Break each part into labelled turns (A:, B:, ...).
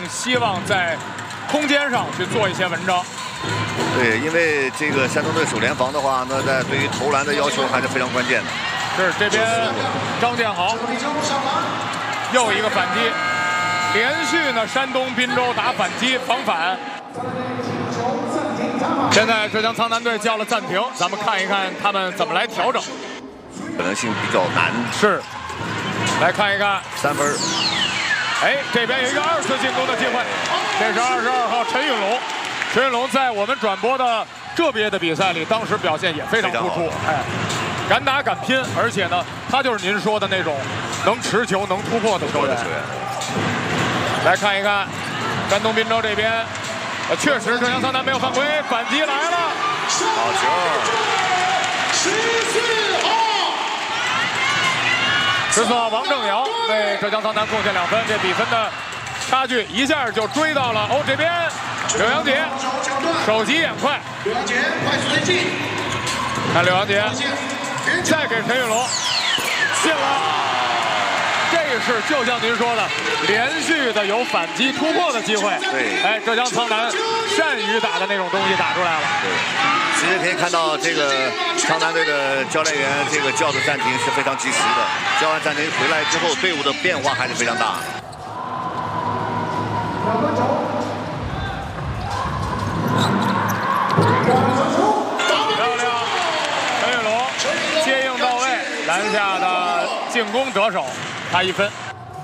A: 希望在空间上去做一些文章。
B: 对，因为这个山东队守联防的话，那在对于投篮的要求还是非常关键的。
A: 是这边张建豪又一个反击，连续呢山东滨州打反击防反。现在浙江苍南队叫了暂停，咱们看一看他们怎么来调整。
B: 可能性比较难。
A: 是，来看一看
B: 3分。
A: 哎，这边有一个2次进攻的机会，这是22号陈允龙。陈允龙在我们转播的个别的比赛里，当时表现也非常突出，哎，敢打敢拼，而且呢，他就是您说的那种能持球、能突破的球员。来看一看山东滨州这边，确实浙江苍南没有犯规，反击来了，
B: 好球
A: ！14号王正尧为浙江苍南贡献2分，这比分的差距一下就追到了这边。柳阳杰手疾眼快，
C: 柳阳杰快速推进，
A: 看柳阳杰再给陈允龙进了，这是就像您说的，连续的有反击突破的机会。
B: 对，
A: 哎，浙江苍南善于打的那种东西打出来了。
B: 对，其实可以看到这个苍南队的教练员这个叫的暂停是非常及时的，叫完暂停回来之后，队伍的变化还是非常大。篮下的进攻得手，他1分。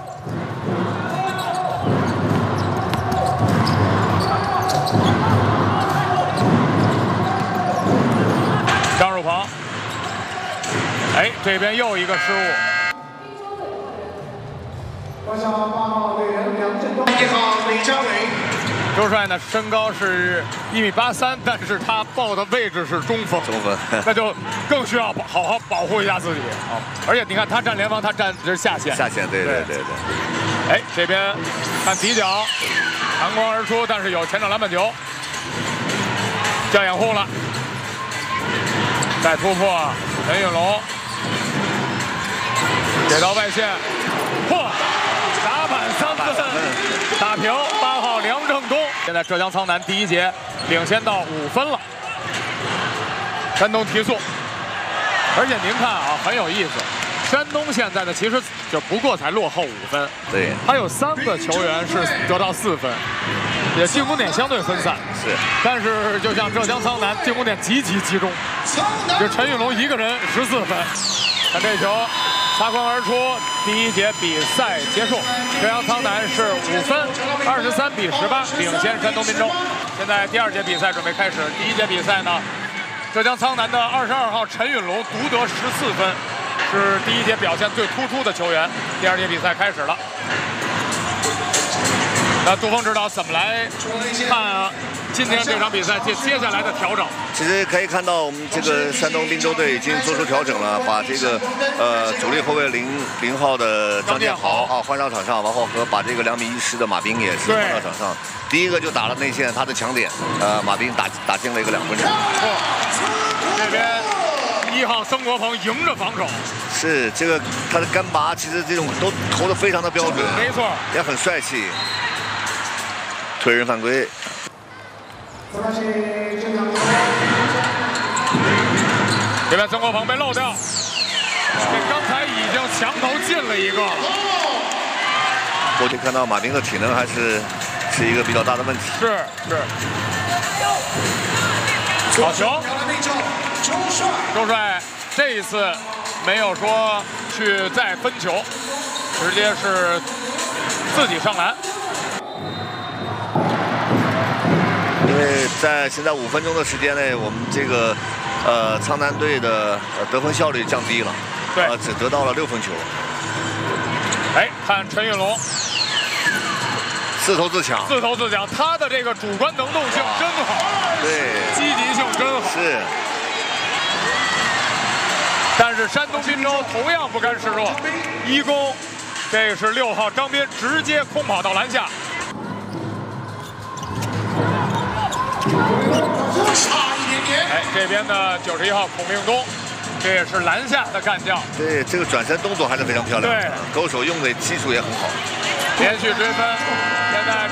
B: 张汝鹏，哎，这边又一个失误。
C: 8号队员梁振东，1号李佳伟。
A: 周帅呢，身高是1.83米，但是他报的位置是中锋，那就更需要好好保护一下自己啊！而且你看他站联防，他站的是下线，
B: 对。
A: 哎，这边看底角，弹光而出，但是有前场篮板球，叫掩护了，再突破，陈允龙给到外线，破，打板3分，打平。8号梁正东。现在浙江苍南第1节领先到5分了，山东提速，而且您看啊，很有意思，山东现在呢其实就不过才落后5分，
B: 对，
A: 还有3个球员是得到4分，也进攻点相对分散，
B: 是，
A: 但是就像浙江苍南进攻点极其集中，就陈允龙一个人14分，看这球。擦光而出，第1节比赛结束，浙江苍南是5分，23-18领先山东滨州。现在第2节比赛准备开始，第1节比赛呢，浙江苍南的22号陈允龙独得14分，是第1节表现最突出的球员。第2节比赛开始了，那杜峰指导怎么来看今天这场比赛接下来的调整？
B: 其实可以看到，我们这个山东滨州队已经做出调整了，把这个主力后卫0号的张建豪换上场上，然后和把这个2米10的马彬也是换到场上。第一个就打了内线，他的强点，马彬打进了一个2分球。
A: 这边1号曾国鹏迎着防守，
B: 是这个他的干拔，其实这种都投得非常的标准，
A: 没错，
B: 也很帅气。推人犯规。
A: 这边曾国鹏被漏掉，这刚才已经墙头进了一个了。
B: 过去看到马彬的体能还是一个比较大的问题。
A: 是。好球！周帅这一次没有说去再分球，直接是自己上篮。
B: 因为在现在5分钟的时间内，我们这个苍南队的得分效率降低了，
A: 对，
B: 只得到了6分球。
A: 哎，看陈允龙
B: 4投4抢，
A: 他的这个主观能动性真好，
B: 对，
A: 积极性真好。
B: 是。
A: 但是山东滨州同样不甘示弱，1攻，这个是6号张斌直接空跑到篮下。哎，这边的91号孔令东，这也是篮下的干将。
B: 对，这个转身动作还是非常漂亮。
A: 对，
B: 勾手用的技术也很好。
A: 连续追分。